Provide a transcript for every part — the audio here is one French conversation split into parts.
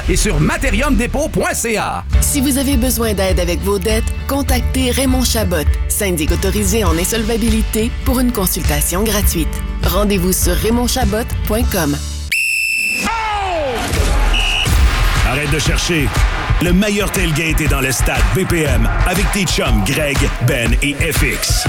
et sur materiumdepot.ca. Si vous avez besoin d'aide avec vos dettes, contactez Raymond Chabot, syndic autorisé en insolvabilité, pour une consultation gratuite. Rendez-vous sur raymondchabot.com. Arrête de chercher. Le meilleur tailgate est dans le stade BPM avec tes chums Greg, Ben et FX.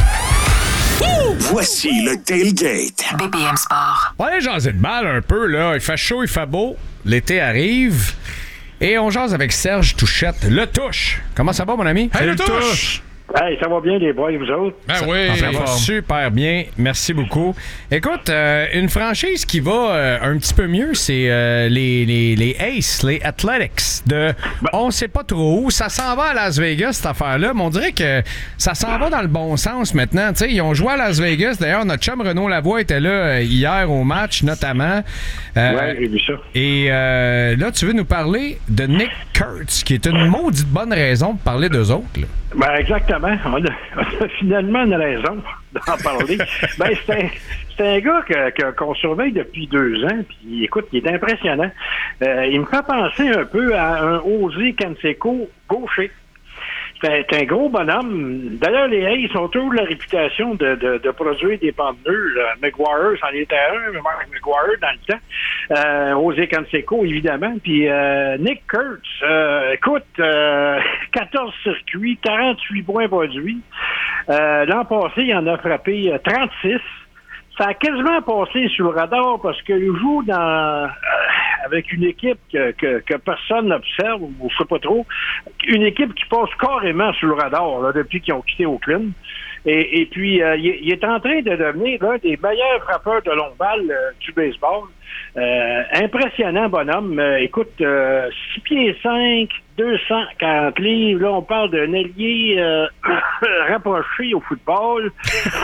Voici le tailgate. BPM Sport. On va aller jaser de balle un peu, là. Il fait chaud, il fait beau. L'été arrive. Et on jase avec Serge Touchette. Le Touche. Comment ça va, mon ami? Hey, le Touche! Hey, ça va bien, les boys, vous autres? Ben oui, ça va super bien. Merci beaucoup. Écoute, une franchise qui va un petit peu mieux, c'est les Aces, les Athletics. On sait pas trop où. Ça s'en va à Las Vegas, cette affaire-là, mais on dirait que ça s'en va dans le bon sens maintenant. T'sais, ils ont joué à Las Vegas. D'ailleurs, notre chum Renaud Lavoie était là hier au match, notamment. Ouais, j'ai vu ça. Et là, tu veux nous parler de Nick Kurtz, qui est une maudite bonne raison de parler d'eux autres, là. Ben, exactement. On a finalement une raison d'en parler. Ben, c'est un gars qu'on surveille depuis 2 ans, puis écoute, il est impressionnant. Il me fait penser un peu à un José Canseco gaucher. C'est un gros bonhomme. D'ailleurs, les Aces ont toujours la réputation de produire des panneux. McGuire, c'en était un, Mark McGuire dans le temps. José Canseco, évidemment. Puis Nick Kurtz, écoute, 14 circuits, 48 points produits. L'an passé, il en a frappé 36. Ça a quasiment passé sous le radar parce qu'il joue avec une équipe que personne n'observe, ou je sais pas trop, une équipe qui passe carrément sous le radar là, depuis qu'ils ont quitté Oakland. Et puis, il est en train de devenir l'un des meilleurs frappeurs de longue balle du baseball. Impressionnant bonhomme. Écoute, 6 pieds 5, 240 livres. Là, on parle d'un ailier rapproché au football.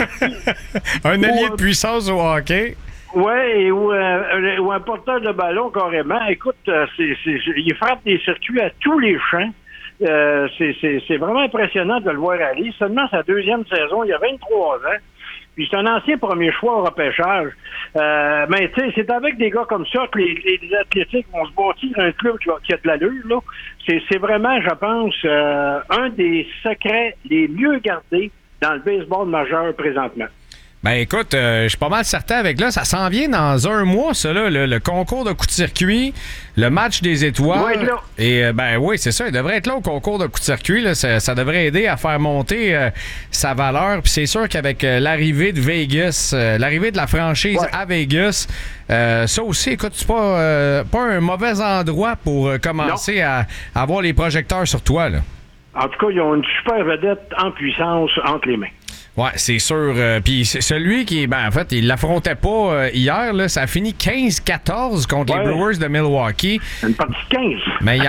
Un ailier de puissance au hockey. Oui, ou un porteur de ballon carrément. Écoute, il frappe des circuits à tous les champs. C'est vraiment impressionnant de le voir aller. Seulement sa 2e saison, il a 23 ans. Puis c'est un ancien premier choix au repêchage. Mais tu sais, c'est avec des gars comme ça que les athlétiques vont se bâtir un club qui a de l'allure, là. C'est vraiment, je pense, un des secrets les mieux gardés dans le baseball majeur présentement. Ben écoute, je suis pas mal certain avec là. Ça s'en vient dans 1 mois, ça, là, le concours de coup de circuit, le match des étoiles. Il doit être là. Et ben oui, c'est ça. Il devrait être là au concours de coup de circuit. Là, ça devrait aider à faire monter sa valeur. Puis c'est sûr qu'avec l'arrivée de Vegas, l'arrivée de la franchise à Vegas, ça aussi, écoute, c'est pas un mauvais endroit pour commencer à avoir les projecteurs sur toi, là. En tout cas, ils ont une super vedette en puissance entre les mains. Ouais, c'est sûr. Puis celui qui, en fait, il l'affrontait pas hier, là. Ça a fini 15-14 contre les Brewers de Milwaukee. Une partie de 15. Mais il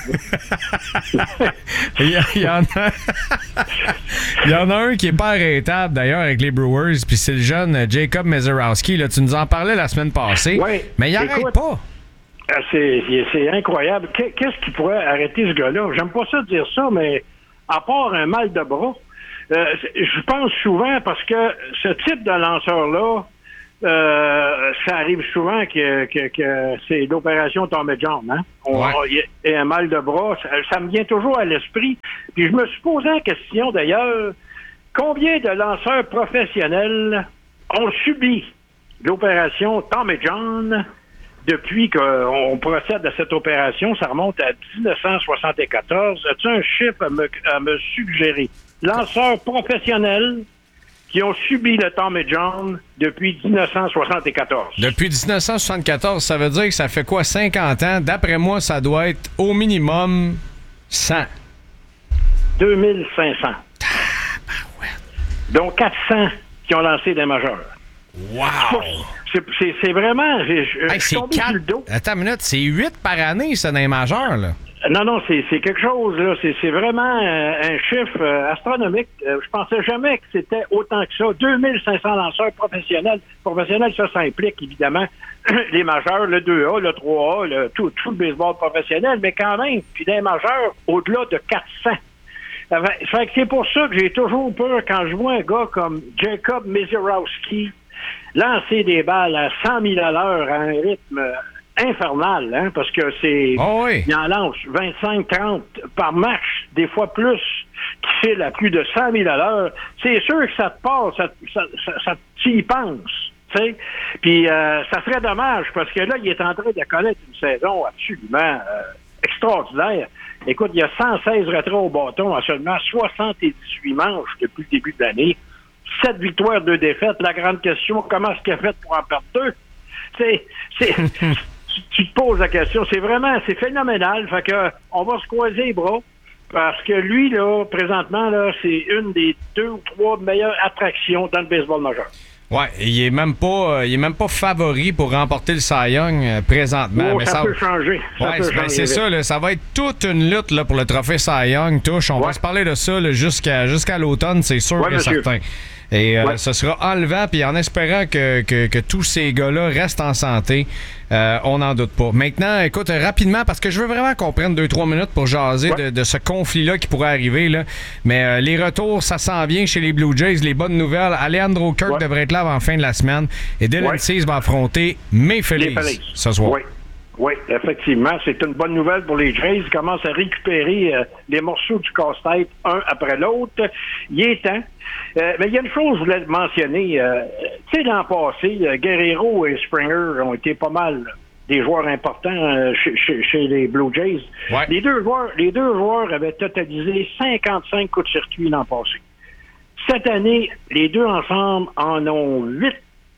y en a un qui est pas arrêtable, d'ailleurs, avec les Brewers. Puis c'est le jeune Jacob Mezerowski. Là, tu nous en parlais la semaine passée. Oui. Mais il arrête pas. C'est incroyable. Qu'est-ce qui pourrait arrêter ce gars-là? J'aime pas ça dire ça, mais à part un mal de bras, je pense souvent parce que ce type de lanceur-là, ça arrive souvent que c'est l'opération Tommy John, hein? Et un mal de bras, ça me vient toujours à l'esprit. Puis je me suis posé la question d'ailleurs, combien de lanceurs professionnels ont subi l'opération Tommy John depuis qu'on procède à cette opération? Ça remonte à 1974. As-tu un chiffre à me suggérer? Lanceurs professionnels qui ont subi le Tommy John depuis 1974. Depuis 1974, ça veut dire que ça fait quoi, 50 ans? D'après moi, ça doit être au minimum 100. 2500. Donc 400 qui ont lancé des majeurs. Wow! C'est vraiment... c'est 4. Attends une minute, c'est 8 par année, ça, dans les majeurs, là. Non, c'est quelque chose, là. C'est vraiment un chiffre astronomique. Je pensais jamais que c'était autant que ça. 2500 lanceurs professionnels. Professionnels, ça implique, évidemment, les majeurs, le 2A, le 3A, tout le baseball professionnel, mais quand même, puis des majeurs, au-delà de 400. Fait que c'est pour ça que j'ai toujours peur quand je vois un gars comme Jacob Mezerowski lancer des balles à 100 000 à l'heure à un rythme infernal, hein, parce que c'est... Oh oui. Il en lance 25-30 par match, des fois plus, qui file à plus de 100 000 à l'heure. C'est sûr que ça te passe, tu y penses. T'sais? Puis ça serait dommage, parce que là, il est en train de connaître une saison absolument extraordinaire. Écoute, il y a 116 retraits au bâton en seulement 78 manches depuis le début de l'année. 7 victoires, 2 défaites. La grande question, comment est-ce qu'il a fait pour en perdre 2? Tu te poses la question. C'est phénoménal. Fait que on va se croiser les bras. Parce que lui, là, présentement, là, c'est une des 2 ou 3 meilleures attractions dans le baseball majeur. Ouais, il est même pas favori pour remporter le Cy Young présentement. Oh, mais ça peut changer. C'est ça, là, ça va être toute une lutte là, pour le trophée Cy Young. Touche, on va se parler de ça là, jusqu'à l'automne, c'est sûr et certain. Et ce sera enlevant, puis en espérant que tous ces gars-là restent en santé, on n'en doute pas. Maintenant, écoute, rapidement, parce que je veux vraiment qu'on prenne 2-3 minutes pour jaser de ce conflit-là qui pourrait arriver. Là. Mais les retours, ça s'en vient chez les Blue Jays. Les bonnes nouvelles, Alejandro Kirk devrait être là avant la fin de la semaine. Et Dylan Cease va affronter les Phillies ce soir. Oui, effectivement, c'est une bonne nouvelle pour les Jays. Ils commencent à récupérer les morceaux du casse-tête un après l'autre. Il est temps. Mais il y a une chose que je voulais mentionner. Tu sais, l'an passé, Guerrero et Springer ont été pas mal des joueurs importants chez les Blue Jays. Ouais. Les deux joueurs avaient totalisé 55 coups de circuit l'an passé. Cette année, les deux ensemble en ont 8.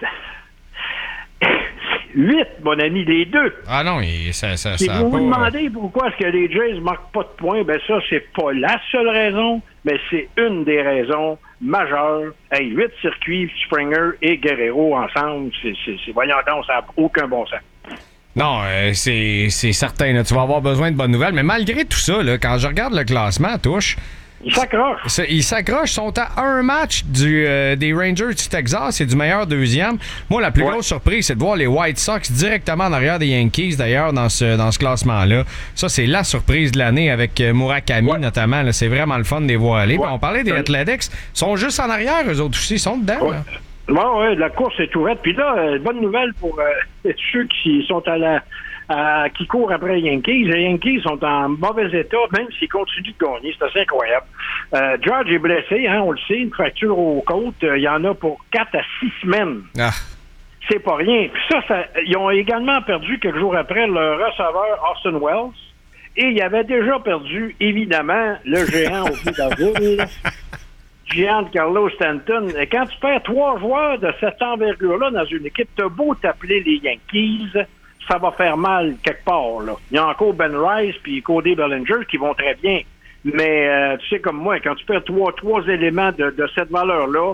8, mon ami, les deux. Ah non, ça si vous vous demandez pourquoi est-ce que les Jays ne marquent pas de points, ben ça, c'est pas la seule raison, mais c'est une des raisons majeures. 8 circuits, Springer et Guerrero ensemble, c'est voyons donc, ça n'a aucun bon sens. Non, c'est certain. Là, tu vas avoir besoin de bonnes nouvelles, mais malgré tout ça, là, quand je regarde le classement, Touche... Ils s'accrochent. Ils s'accrochent, sont à un match des Rangers du Texas et du meilleur deuxième. Moi, la plus grosse surprise, c'est de voir les White Sox directement en arrière des Yankees, d'ailleurs, dans ce classement-là. Ça, c'est la surprise de l'année avec Murakami, notamment. Là, c'est vraiment le fun de les voir aller. On parlait des Athletics. Ils sont juste en arrière, eux autres aussi. Ils sont dedans. Oui, la course est ouverte. Puis là, bonne nouvelle pour ceux qui sont qui courent après les Yankees. Les Yankees sont en mauvais état, même s'ils continuent de gagner. C'est assez incroyable. George est blessé, hein, on le sait, une fracture aux côtes. Il y en a pour 4 à 6 semaines. Ah. C'est pas rien. Puis ça, ils ont également perdu quelques jours après le receveur Austin Wells. Et ils avaient déjà perdu, évidemment, le géant au bout d'avril, Giancarlo Stanton. Et quand tu perds 3 joueurs de cette envergure-là dans une équipe, t'as beau t'appeler les Yankees, ça va faire mal quelque part. Là. Il y a encore Ben Rice puis Cody Bellinger qui vont très bien. Mais tu sais comme moi, quand tu perds 3 éléments de cette valeur-là,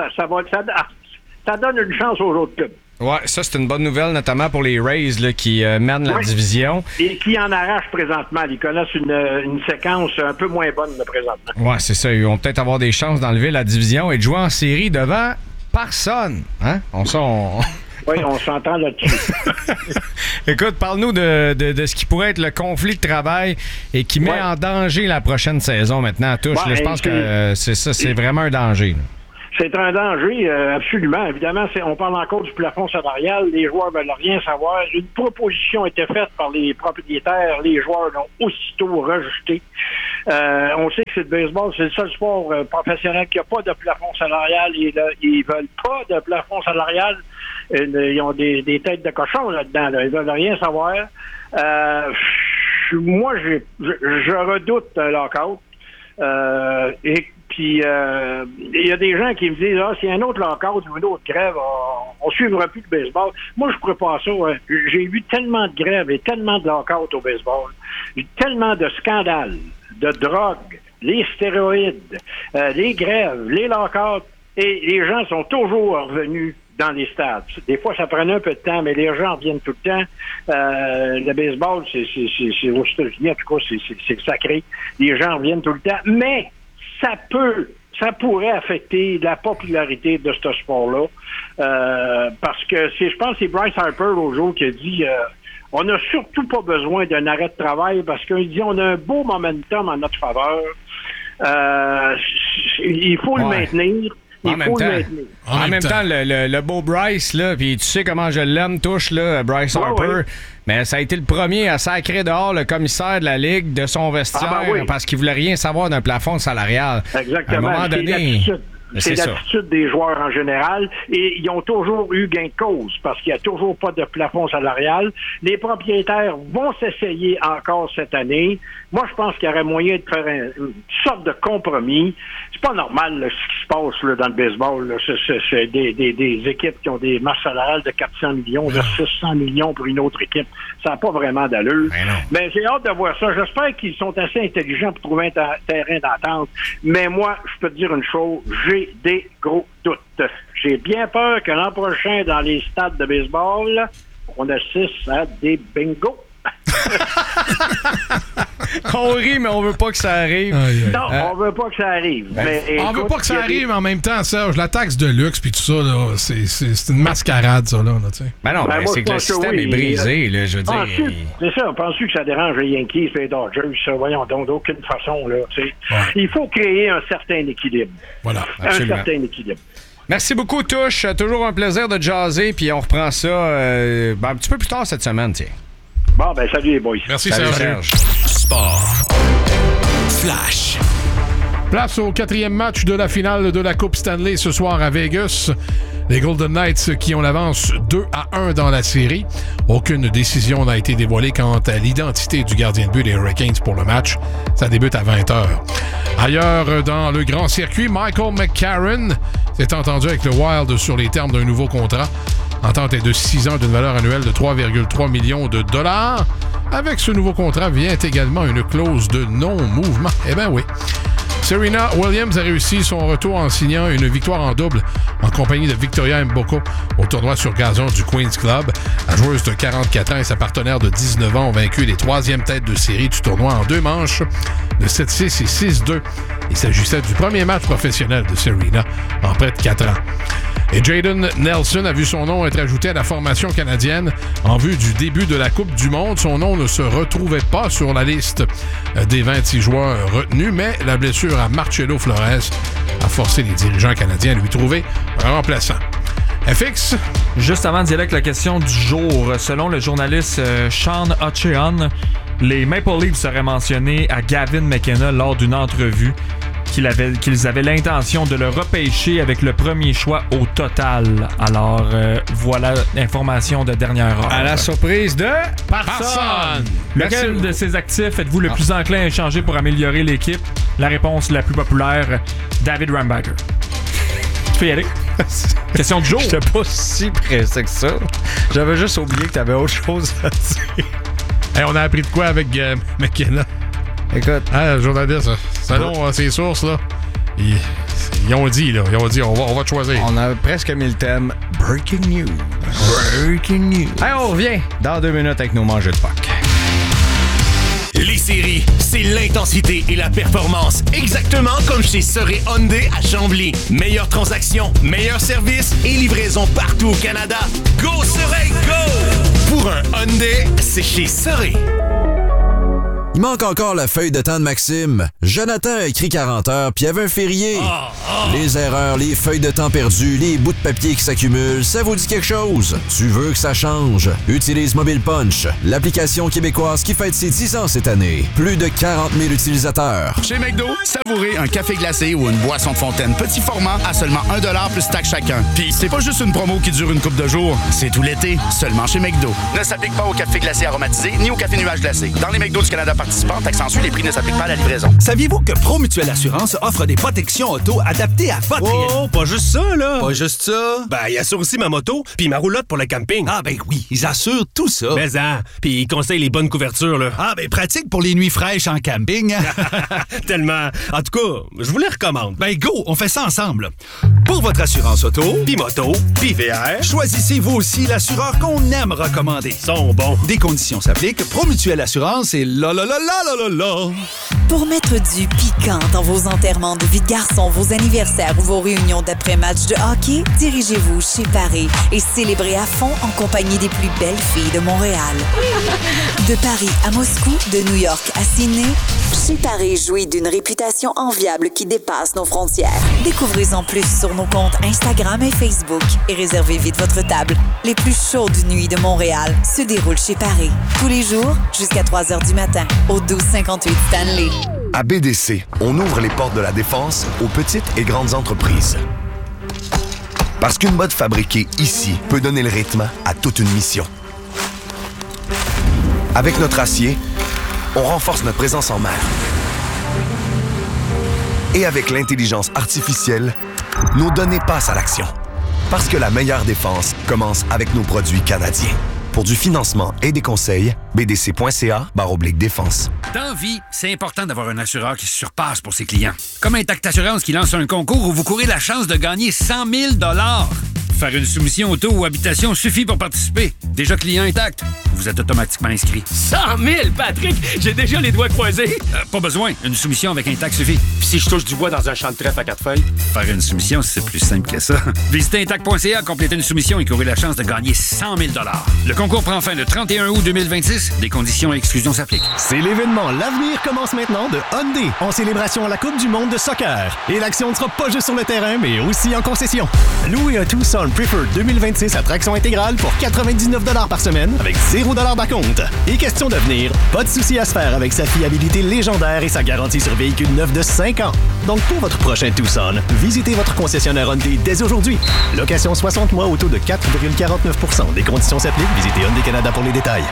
ça donne une chance aux autres clubs. Ouais, ça c'est une bonne nouvelle, notamment pour les Rays là, qui mènent la division. Et qui en arrachent présentement. Ils connaissent une séquence un peu moins bonne là, présentement. Ouais, c'est ça. Ils vont peut-être avoir des chances d'enlever la division et de jouer en série devant personne. Hein? Oui, on s'entend là-dessus. Écoute, parle-nous de ce qui pourrait être le conflit de travail et qui met en danger la prochaine saison maintenant à Touche. Là, je pense que c'est ça, c'est vraiment un danger. Là. C'est un danger, absolument. Évidemment, on parle encore du plafond salarial. Les joueurs veulent rien savoir. Une proposition a été faite par les propriétaires. Les joueurs l'ont aussitôt rejeté. On sait que c'est le baseball, c'est le seul sport professionnel qui n'a pas de plafond salarial. Ils veulent pas de plafond salarial. Ils ont des têtes de cochon là-dedans. Là. Ils veulent rien savoir. Moi, je redoute un lockout. Et puis, il y a des gens qui me disent, s'il y a un autre lockout ou une autre grève, on ne suivra plus le baseball. Moi, je ne pourrais pas ça. Hein. J'ai vu tellement de grèves et tellement de lockouts au baseball. J'ai tellement de scandales, de drogue, les stéroïdes, les grèves, les lockouts. Et les gens sont toujours revenus dans les stades. Des fois, ça prenait un peu de temps, mais les gens reviennent tout le temps. Le baseball, c'est aux États-Unis, en tout cas, c'est sacré. Les gens reviennent tout le temps. Mais ça pourrait affecter la popularité de ce sport-là. Parce que je pense que c'est Bryce Harper l'autre jour qui a dit on n'a surtout pas besoin d'un arrêt de travail parce qu'il dit on a un beau momentum en notre faveur. Il faut le maintenir. Il faut le maintenir. En même temps, le beau Bryce, là, puis tu sais comment je l'aime, touche, là, Bryce Harper. Ouais. Mais ça a été le premier à sacrer dehors le commissaire de la Ligue de son vestiaire parce qu'il voulait rien savoir d'un plafond salarial. Exactement. À un moment donné... C'est l'attitude des joueurs en général. Et ils ont toujours eu gain de cause parce qu'il n'y a toujours pas de plafond salarial. Les propriétaires vont s'essayer encore cette année. Moi, je pense qu'il y aurait moyen de faire une sorte de compromis. C'est pas normal là, ce qui se passe là, dans le baseball. Là. C'est des équipes qui ont des masses salariales de 400 millions, de 600 millions pour une autre équipe. Ça n'a pas vraiment d'allure. Mais j'ai hâte de voir ça. J'espère qu'ils sont assez intelligents pour trouver un terrain d'entente. Mais moi, je peux te dire une chose, j'ai des gros doutes. J'ai bien peur que l'an prochain, dans les stades de baseball, on assiste à des bingos. On rit, mais on veut pas que ça arrive. Non, on veut pas que ça arrive. On veut pas que ça arrive, mais en même temps, Serge, la taxe de luxe puis tout ça, là, c'est une mascarade, ça, là, tu sais. Ben non, c'est que le système est brisé, là, je veux dire. C'est ça, penses-tu que ça dérange les Yankees et les Dodgers? Ça, voyons donc, d'aucune façon, là, tu sais. Ouais. Il faut créer un certain équilibre. Voilà, absolument. Un certain équilibre. Merci beaucoup, Touche. Toujours un plaisir de jaser, puis on reprend ça un petit peu plus tard cette semaine, tiens. Bon, ben salut les boys. Merci Serge. Sport. Flash. Place au 4e match de la finale de la Coupe Stanley ce soir à Vegas. Les Golden Knights qui ont l'avance 2-1 dans la série. Aucune décision n'a été dévoilée quant à l'identité du gardien de but des Hurricanes pour le match. Ça débute à 20h. Ailleurs, dans le grand circuit, Michael McCarron s'est entendu avec le Wild sur les termes d'un nouveau contrat. L'entente est de 6 ans d'une valeur annuelle de 3,3 millions de dollars. Avec ce nouveau contrat vient également une clause de non-mouvement. Eh bien oui. Serena Williams a réussi son retour en signant une victoire en double en compagnie de Victoria Mboko au tournoi sur gazon du Queen's Club. La joueuse de 44 ans et sa partenaire de 19 ans ont vaincu les 3e têtes de série du tournoi en 2 manches de 7-6 et 6-2. Il s'agissait du premier match professionnel de Serena en près de 4 ans. Et Jaden Nelson a vu son nom être ajouté à la formation canadienne en vue du début de la Coupe du Monde. Son nom ne se retrouvait pas sur la liste des 26 joueurs retenus, mais la blessure à Marcelo Flores a forcé les dirigeants canadiens à lui trouver un remplaçant. FX? Juste avant d'y aller avec la question du jour, selon le journaliste Sean Ocheon, les Maple Leafs seraient mentionnés à Gavin McKenna lors d'une entrevue qu'ils avaient l'intention de le repêcher avec le premier choix au total. Alors, voilà l'information de dernière heure. À la surprise de personne! Lequel de ces actifs êtes-vous le plus enclin à échanger pour améliorer l'équipe? La réponse la plus populaire, David Rambacker. Tu peux y aller. Question du jour. J'étais pas si pressé que ça. J'avais juste oublié que t'avais autre chose à dire. Hey, on a appris de quoi avec McKenna? Écoute. Le journaliste, selon ses sources, là, ils ont dit, on va te choisir. On a presque mis le thème Breaking News. Breaking News. Hey, on revient dans 2 minutes avec nos mangeux de Pâques. Les séries, c'est l'intensité et la performance. Exactement comme chez Seuret Hyundai à Chambly. Meilleure transaction, meilleur service et livraison partout au Canada. Go Seuret, go! Pour un Hyundai, c'est chez Seuret. Il manque encore la feuille de temps de Maxime. Jonathan a écrit 40 heures, puis il y avait un férié. Les erreurs, les feuilles de temps perdues, les bouts de papier qui s'accumulent, ça vous dit quelque chose? Tu veux que ça change? Utilise Mobile Punch, l'application québécoise qui fête ses 10 ans cette année. Plus de 40 000 utilisateurs. Chez McDo, savourez un café glacé ou une boisson de fontaine petit format à seulement 1$ plus taxe chacun. Puis c'est pas juste une promo qui dure une couple de jours, c'est tout l'été, seulement chez McDo. Ne s'applique pas au café glacé aromatisé ni au café nuage glacé. Dans les McDo du Canada participantes, accentue, les prix ne s'appliquent pas à la livraison. Saviez-vous que Promutuelle Assurance offre des protections auto adaptées à votre réalité? Oh, pas juste ça, là! Pas juste ça? Ben, ils assurent aussi ma moto puis ma roulotte pour le camping. Ah, ben oui, ils assurent tout ça. Mais puis ils conseillent les bonnes couvertures, là. Ah, ben pratique pour les nuits fraîches en camping. Tellement. En tout cas, je vous les recommande. Ben go, on fait ça ensemble. Pour votre assurance auto, puis moto, puis VR, choisissez vous aussi l'assureur qu'on aime recommander. Ils sont bons. Des conditions s'appliquent. Promutuelle Assurance et la. Pour mettre du piquant dans vos enterrements de vie de garçon, vos anniversaires ou vos réunions d'après-match de hockey, dirigez-vous chez Paris et célébrez à fond en compagnie des plus belles filles de Montréal. De Paris à Moscou, de New York à Sydney, chez Paris jouit d'une réputation enviable qui dépasse nos frontières. Découvrez-en plus sur nos comptes Instagram et Facebook et réservez vite votre table. Les plus chaudes nuits de Montréal se déroulent chez Paris. Tous les jours, jusqu'à 3 h du matin, au 1258 Stanley. À BDC, on ouvre les portes de la défense aux petites et grandes entreprises. Parce qu'une botte fabriquée ici peut donner le rythme à toute une mission. Avec notre acier, on renforce notre présence en mer. Et avec l'intelligence artificielle, nos données passent à l'action. Parce que la meilleure défense commence avec nos produits canadiens. Pour du financement et des conseils, bdc.ca/défense. Dans la vie, c'est important d'avoir un assureur qui se surpasse pour ses clients. Comme Intact Assurance qui lance un concours où vous courez la chance de gagner 100 000 $. Faire une soumission auto ou habitation suffit pour participer. Déjà client Intact, vous êtes automatiquement inscrit. 100 000, Patrick! J'ai déjà les doigts croisés. Pas besoin, une soumission avec Intact suffit. Puis si je touche du bois dans un champ de trèfle à 4 feuilles? Faire une soumission, c'est plus simple que ça. Visitez Intact.ca, complétez une soumission et courez la chance de gagner 100 000 $. Le concours prend fin le 31 août 2026. Des conditions et exclusions s'appliquent. C'est l'événement L'avenir commence maintenant de Hyundai en célébration à la Coupe du monde de soccer. Et l'action ne sera pas juste sur le terrain, mais aussi en concession. Louez un Tucson Preferred 2026 à traction intégrale pour 99 $ par semaine avec 0 $ d'acompte. Et question d'avenir, pas de souci à se faire avec sa fiabilité légendaire et sa garantie sur véhicule neuf de 5 ans. Donc pour votre prochain Tucson, visitez votre concessionnaire Hyundai dès aujourd'hui. Location 60 mois au taux de 4,49 %. Des conditions s'appliquent. Visitez Hyundai Canada pour les détails.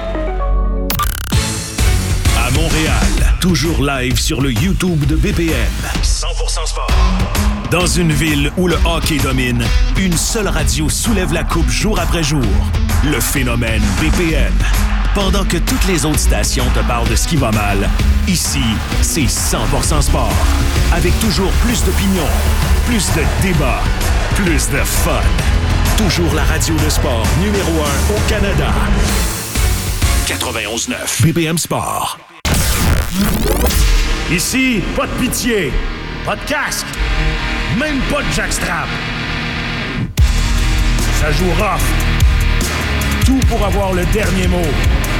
À Montréal, toujours live sur le YouTube de BPM. 100% sport. Dans une ville où le hockey domine, une seule radio soulève la coupe jour après jour. Le phénomène BPM. Pendant que toutes les autres stations te parlent de ce qui va mal, ici, c'est 100% sport. Avec toujours plus d'opinions, plus de débats, plus de fun. Toujours la radio de sport numéro 1 au Canada. 91.9 BPM Sport. Ici, pas de pitié, pas de casque, même pas de jackstrap. Ça joue rough. Tout pour avoir le dernier mot.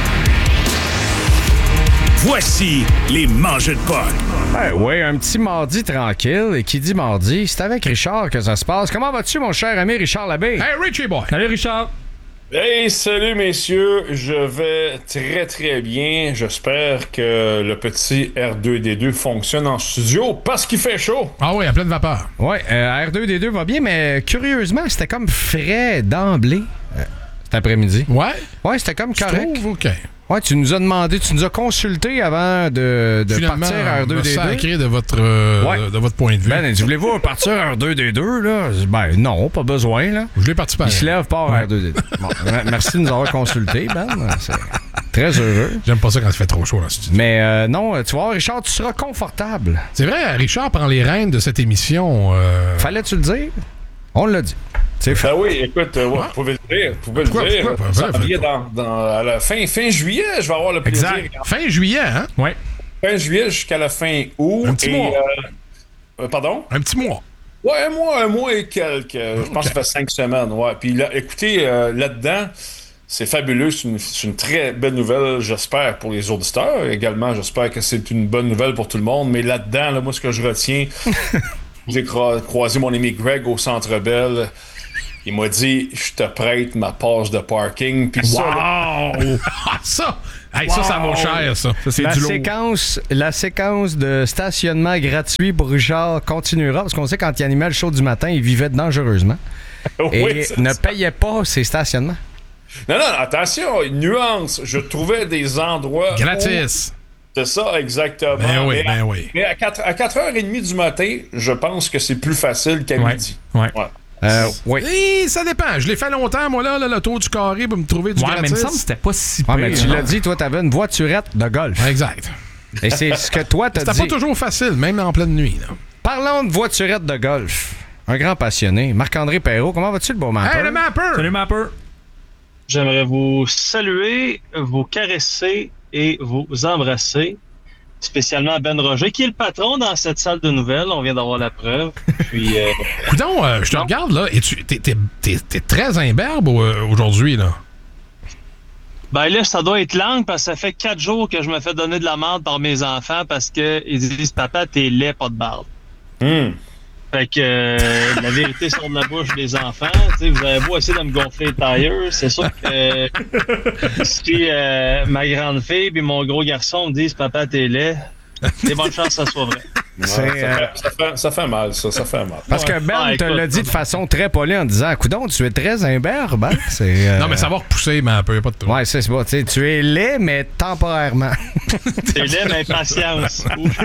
Voici les mangeux de potes. Oui, un petit mardi tranquille. Et qui dit mardi, c'est avec Richard que ça se passe. Comment vas-tu, mon cher ami Richard Labbé? Hey, Richie boy! Salut, Richard! Hey, salut messieurs, je vais très très bien. J'espère que le petit R2D2 fonctionne en studio parce qu'il fait chaud. Ah oui, à pleine vapeur. Oui, R2D2 va bien, mais curieusement, c'était comme frais d'emblée cet après-midi. Ouais? Ouais, c'était comme correct. Je trouve, OK. Ouais, tu nous as demandé, tu nous as consulté avant de partir à R2D2. Sacré de votre point de vue. Ben, voulez-vous partir à R2D2, là? Ben, non, pas besoin, là. Je l'ai parti par. Il se lève pas à R2D2. Bon, merci de nous avoir consultés, Ben. C'est très heureux. J'aime pas ça quand il fait trop chaud, là, studio. Mais non, tu vois, Richard, tu seras confortable. C'est vrai, Richard prend les rênes de cette émission. Fallait-tu le dire? On l'a dit. Ben oui, écoute, vous pouvez le dire. Vous pouvez le dire. À la fin juillet, je vais avoir le plaisir. Exact. Fin juillet, hein? Oui. Fin juillet jusqu'à la fin août. Un petit mois. Pardon? Un petit mois. Ouais, un mois et quelques. Je pense que ça fait 5 semaines. Ouais. Puis là, écoutez, là-dedans, c'est fabuleux. C'est une très belle nouvelle, j'espère, pour les auditeurs. Également, j'espère que c'est une bonne nouvelle pour tout le monde. Mais là-dedans, là, moi, ce que je retiens, j'ai croisé mon ami Greg au Centre Bell. Il m'a dit, je te prête ma passe de parking. Puis wow! Ça! Hey, wow! Ça vaut cher, ça. Ça c'est du lourd. La séquence de stationnement gratuit pour Richard continuera, parce qu'on sait quand il animait le show du matin, il vivait dangereusement. Et ne payait pas ses stationnements. Non, attention, nuance. Je trouvais des endroits... Gratis. C'est ça, exactement. Ben oui. Mais à 4h30 du matin, je pense que c'est plus facile qu'à midi. Ouais. Oui. Et ça dépend. Je l'ai fait longtemps, moi, là, le tour du carré pour me trouver du gratis. Mais il me semble que c'était pas si pire. Mais tu l'as dit, toi, t'avais une voiturette de golf. Exact. Et c'est ce que toi, t'as dit. C'était pas toujours facile, même en pleine nuit. Là. Parlons de voiturette de golf. Un grand passionné. Marc-André Perrault, comment vas-tu, le beau Mapper? Hey, le Mapper! Salut, Mapper! J'aimerais vous saluer, vous caresser et vous embrasser. spécialement Ben Roger, qui est le patron dans cette salle de nouvelles. On vient d'avoir la preuve. Puis, Coudon, je te regarde, là, et t'es très imberbe aujourd'hui, là. Ben là, ça doit être langue parce que ça fait 4 jours que je me fais donner de la merde par mes enfants parce que ils disent « Papa, t'es laid, pas de barbe. Fait que la vérité sort de la bouche des enfants. T'sais, vous avez beau essayer de me gonfler les tailleurs, c'est sûr que si ma grande fille et mon gros garçon me disent « Papa, t'es laid », c'est bonne chance que ça soit vrai. Ça fait mal, ça fait mal. Parce que Ben te l'a dit de façon très polie en disant « Coudon, tu es très imberbe. Hein? » Non, mais ça va repousser, mais un peu, pas de tout. Ouais, c'est bon. Tu es laid, mais temporairement. T'es laid, mais patience.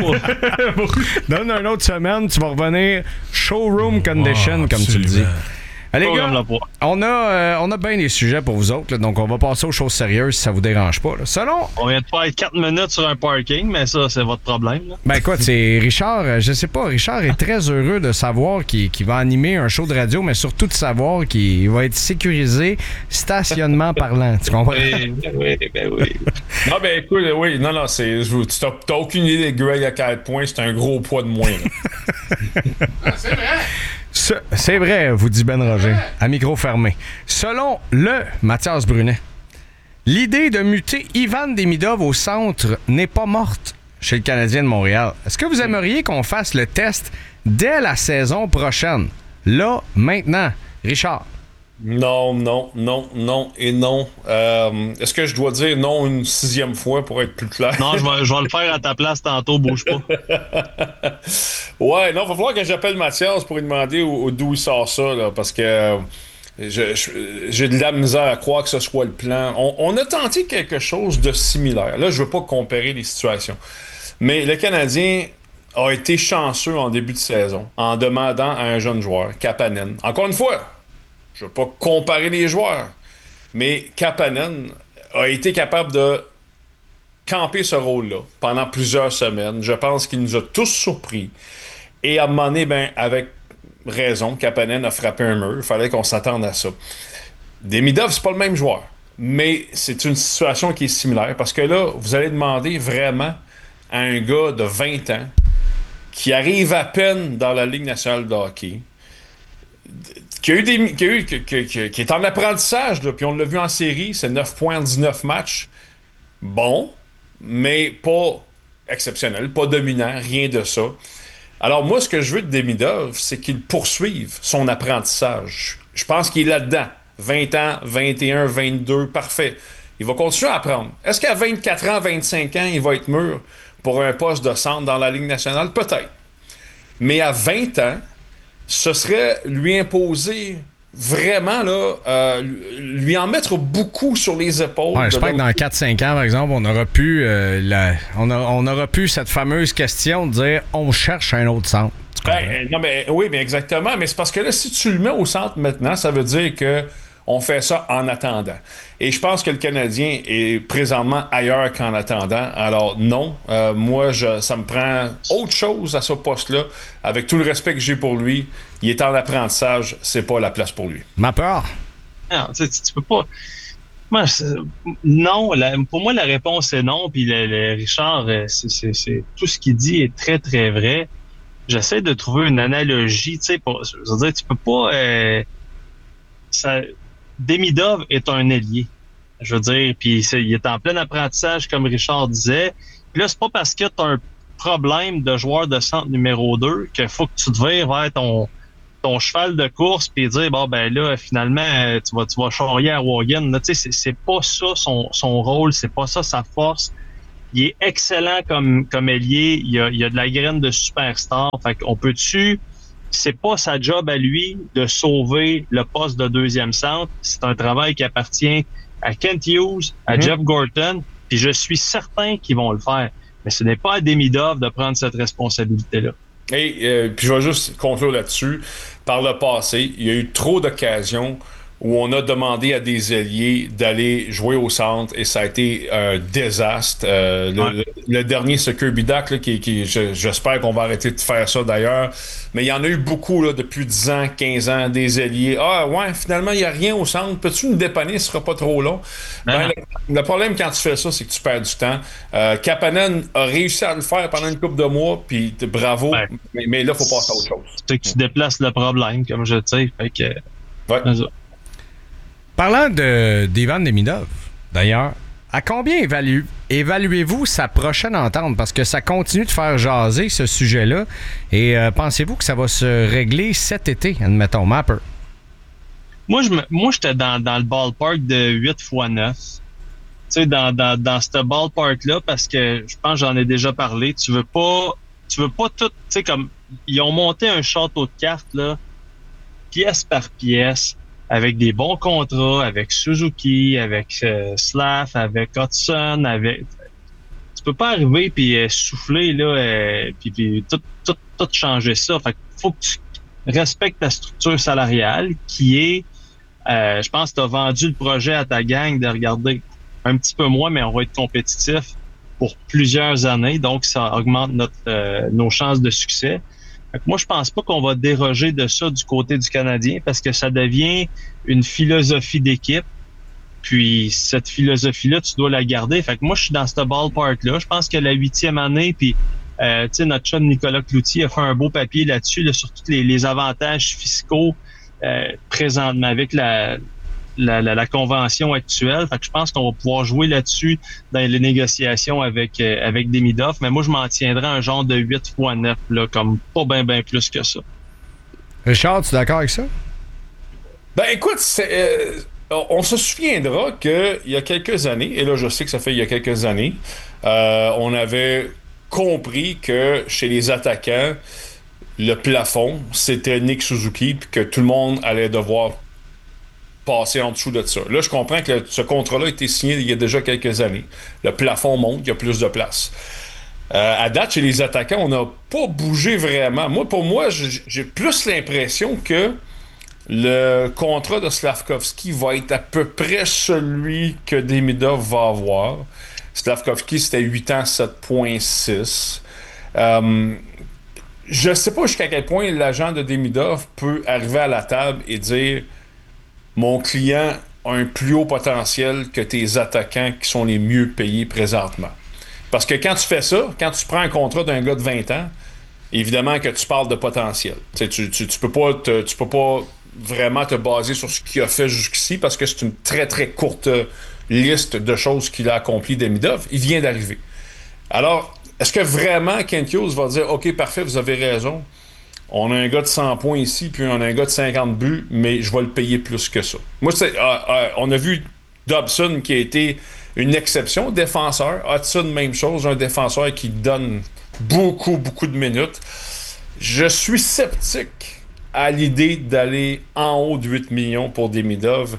Donne une autre semaine, tu vas revenir showroom condition, comme tu le dis. Allez, gars, on a bien des sujets pour vous autres, là, donc on va passer aux choses sérieuses si ça vous dérange pas. Là. Selon... On vient de faire 4 minutes sur un parking, mais ça, c'est votre problème. Là. Ben écoute, c'est Richard, je sais pas, Richard est très heureux de savoir qu'il va animer un show de radio, mais surtout de savoir qu'il va être sécurisé stationnement parlant. Tu comprends? Oui. Non, ben écoute, oui, non, t'as aucune idée de Greg à quel point c'est un gros poids de moins. C'est vrai! C'est vrai, vous dit Ben Roger, à micro fermé. Selon le Mathias Brunet, l'idée de muter Ivan Demidov au centre n'est pas morte chez le Canadien de Montréal. Est-ce que vous aimeriez qu'on fasse le test dès la saison prochaine? Là, maintenant. Richard? Non et non. Est-ce que je dois dire non une 6e fois pour être plus clair? Non, je vais le faire à ta place tantôt, bouge pas. Ouais, non, il va falloir que j'appelle Mathias pour lui demander d'où il sort ça, là, parce que j'ai de la misère à croire que ce soit le plan. On a tenté quelque chose de similaire. Là, je veux pas comparer les situations. Mais le Canadien a été chanceux en début de saison en demandant à un jeune joueur, Kapanen. Encore une fois, je ne veux pas comparer les joueurs, mais Kapanen a été capable de camper ce rôle-là pendant plusieurs semaines. Je pense qu'il nous a tous surpris. Et à un moment donné, avec raison, Kapanen a frappé un mur. Il fallait qu'on s'attende à ça. Demidov, c'est pas le même joueur, mais c'est une situation qui est similaire parce que là, vous allez demander vraiment à un gars de 20 ans qui arrive à peine dans la Ligue nationale de hockey, qui est en apprentissage, là, puis on l'a vu en série, c'est 9 points en 19 matchs. Bon, mais pas exceptionnel, pas dominant, rien de ça. Alors moi, ce que je veux de Demidov, c'est qu'il poursuive son apprentissage. Je pense qu'il est là-dedans. 20 ans, 21, 22, parfait. Il va continuer à apprendre. Est-ce qu'à 24 ans, 25 ans, il va être mûr pour un poste de centre dans la Ligue nationale? Peut-être. Mais à 20 ans, ce serait lui imposer vraiment, là, lui en mettre beaucoup sur les épaules. Ouais, j'espère que dans 4-5 ans, par exemple, on aura pu on aura pu cette fameuse question de dire on cherche un autre centre. Non, mais oui, mais exactement. Mais c'est parce que là, si tu le mets au centre maintenant, ça veut dire que on fait ça en attendant. Et je pense que le Canadien est présentement ailleurs qu'en attendant. Alors non, moi, ça me prend autre chose à ce poste-là. Avec tout le respect que j'ai pour lui, il est en apprentissage, c'est pas la place pour lui. Ma peur. Non, tu peux pas... Moi, non, pour moi, la réponse est non. Puis Richard, c'est tout ce qu'il dit est très, très vrai. J'essaie de trouver une analogie. Tu sais, je veux dire, tu peux pas... Demidov est un ailier. Je veux dire, puis il est en plein apprentissage, comme Richard disait. Puis là, c'est pas parce que tu as un problème de joueur de centre numéro 2 qu'il faut que tu te vires vers ton cheval de course puis dire, bon, ben là, finalement, tu vas charrier à Wagen. Tu sais, c'est pas ça son rôle, c'est pas ça sa force. Il est excellent comme ailier. Il y a de la graine de superstar. Fait qu'on peut-tu... C'est pas sa job à lui de sauver le poste de deuxième centre. C'est un travail qui appartient à Kent Hughes, à Jeff Gorton, puis je suis certain qu'ils vont le faire. Mais ce n'est pas à Demidov de prendre cette responsabilité-là. Et puis je vais juste conclure là-dessus. Par le passé, il y a eu trop d'occasions où on a demandé à des ailiers d'aller jouer au centre et ça a été un désastre. Le dernier, ce Kirby Duck, là, j'espère qu'on va arrêter de faire ça d'ailleurs, mais il y en a eu beaucoup là, depuis 10 ans, 15 ans, des ailiers. Ah ouais, finalement, il n'y a rien au centre. Peux-tu nous dépanner? Ce sera pas trop long. Le problème quand tu fais ça, c'est que tu perds du temps. Kapanen a réussi à le faire pendant une couple de mois, puis bravo, mais là, il faut passer à autre chose. C'est que tu déplaces le problème, comme je dis. Fait que, Parlant d'Ivan Demidov, d'ailleurs, à combien évaluez-vous sa prochaine entente? Parce que ça continue de faire jaser ce sujet-là. Et pensez-vous que ça va se régler cet été, admettons, Mapper? Moi, j'étais dans le ballpark de 8 x 9. Tu sais, dans ce ballpark-là, parce que je pense que j'en ai déjà parlé. Tu veux pas tout, tu sais, comme ils ont monté un château de cartes, là, pièce par pièce, avec des bons contrats, avec Suzuki, avec Slav, avec Hudson, tu peux pas arriver puis souffler là, puis tout changer ça. Fait qu'il faut que tu respectes ta structure salariale qui est, je pense que tu as vendu le projet à ta gang de regarder un petit peu moins, mais on va être compétitif pour plusieurs années, donc ça augmente nos chances de succès. Moi, je pense pas qu'on va déroger de ça du côté du Canadien parce que ça devient une philosophie d'équipe. Puis cette philosophie-là, tu dois la garder. Fait que moi, je suis dans ce ballpark-là. Je pense que la 8e année, puis tu sais, notre chum Nicolas Cloutier a fait un beau papier là-dessus, là, sur tous les avantages fiscaux présentement avec la convention actuelle. Fait que je pense qu'on va pouvoir jouer là-dessus dans les négociations avec Demidov. Mais moi, je m'en tiendrai à un genre de 8 x 9, là, comme pas bien plus que ça. Richard, tu es d'accord avec ça? Ben écoute, on se souviendra qu'il y a quelques années, et là je sais que ça fait il y a quelques années, on avait compris que chez les attaquants, le plafond, c'était Nick Suzuki, puis que tout le monde allait devoir passer en dessous de ça. Là, je comprends que ce contrat-là a été signé il y a déjà quelques années. Le plafond monte, il y a plus de place. À date, chez les attaquants, on n'a pas bougé vraiment. Pour moi, j'ai plus l'impression que le contrat de Slavkovski va être à peu près celui que Demidov va avoir. Slavkovski, c'était 8 ans, 7,6. Je ne sais pas jusqu'à quel point l'agent de Demidov peut arriver à la table et dire « Mon client a un plus haut potentiel que tes attaquants qui sont les mieux payés présentement. » Parce que quand tu fais ça, quand tu prends un contrat d'un gars de 20 ans, évidemment que tu parles de potentiel. Tu peux pas vraiment te baser sur ce qu'il a fait jusqu'ici parce que c'est une très, très courte liste de choses qu'il a accompli Demidov. Il vient d'arriver. Alors, est-ce que vraiment Kent Hughes va dire « OK, parfait, vous avez raison. On a un gars de 100 points ici, puis on a un gars de 50 buts, mais je vais le payer plus que ça. » Moi, on a vu Dobson qui a été une exception, défenseur. Hudson, même chose, un défenseur qui donne beaucoup, beaucoup de minutes. Je suis sceptique à l'idée d'aller en haut de 8 millions pour Demidov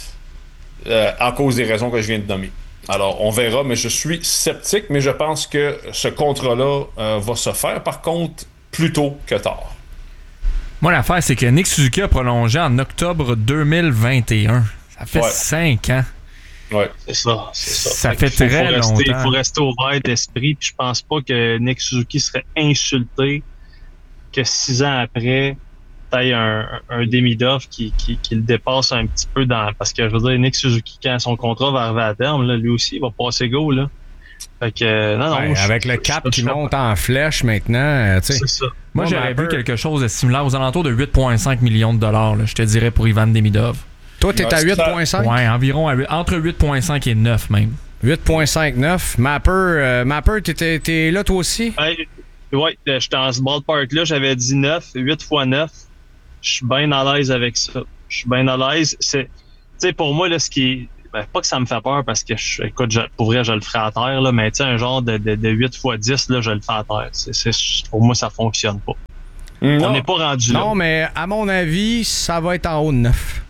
à cause des raisons que je viens de nommer. Alors, on verra, mais je suis sceptique, mais je pense que ce contrat-là va se faire, par contre, plus tôt que tard. Moi, l'affaire, c'est que Nick Suzuki a prolongé en octobre 2021. Ça fait 5 ans. Ouais. C'est ça. Ça fait très longtemps. Il faut rester ouvert d'esprit, puis je pense pas que Nick Suzuki serait insulté que 6 ans après, t'ailles un Demidov qui le dépasse un petit peu parce que je veux dire, Nick Suzuki, quand son contrat va arriver à terme, là, lui aussi, il va passer go, là. Fait que, non, avec le cap qui monte en flèche maintenant, tu sais. C'est ça. Moi, j'aurais vu quelque chose de similaire aux alentours de 8,5 millions de dollars, là, je te dirais, pour Ivan Demidov. Toi, t'es à 8,5? Ouais, environ entre 8,5 et 9 même. 8,5, 9. Mapper, t'es là toi aussi? Oui, j'étais dans ce ballpark-là, j'avais dit 9, 8 x 9. Je suis bien à l'aise avec ça. Je suis bien à l'aise. Tu sais, pour moi, là, ce qui est... pas que ça me fait peur parce que, écoute, pour vrai, je le ferai à terre, là, mais tu sais, un genre de 8 x 10, là, je le fais à terre. Pour moi, ça fonctionne pas. On n'est pas rendu là. Non, mais à mon avis, ça va être en haut de 9.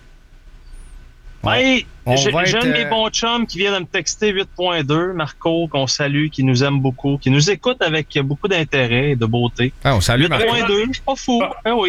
Ouais, j'ai un de mes bons chums qui vient de me texter 8.2, Marco, qu'on salue, qui nous aime beaucoup, qui nous écoute avec beaucoup d'intérêt et de beauté. Ah, on salue Marco. 8.2, je suis pas fou. Ah oui.